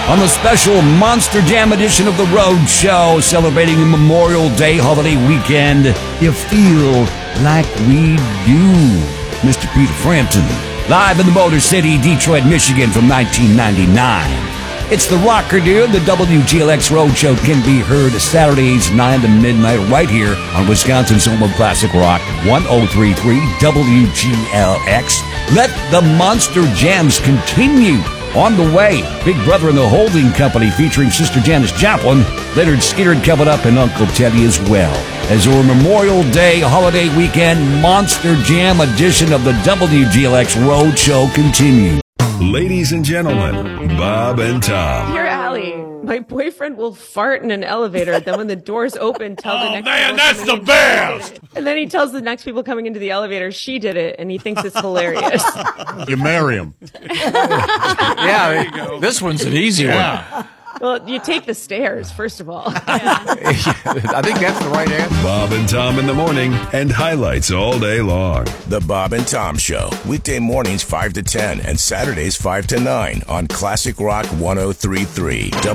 on the special Monster Jam edition of the Road Show, celebrating the Memorial Day holiday weekend. You feel like we do. Mr. Peter Frampton, live in the Motor City, Detroit, Michigan from 1999. It's the Rocker Deer. The WGLX Road Show can be heard Saturdays 9 to midnight right here on Wisconsin's home of classic rock, 1033 WGLX. Let the Monster Jams continue. On the way, Big Brother and the Holding Company featuring Sister Janis Joplin, Leonard Skinner coming up, and Uncle Teddy as well. As our Memorial Day holiday weekend Monster Jam edition of the WGLX Road Show continues. Ladies and gentlemen, Bob and Tom. Dear Allie, my boyfriend will fart in an elevator. Then when the doors open, tell the next man, people that's the coming best. And then he tells the next people coming into the elevator she did it, and he thinks it's hilarious. You marry him. Yeah, this one's an easy one. Well, you take the stairs, first of all. I think that's the right answer. Bob and Tom in the morning and highlights all day long. The Bob and Tom Show, weekday mornings 5 to 10 and Saturdays 5 to 9 on Classic Rock 1033.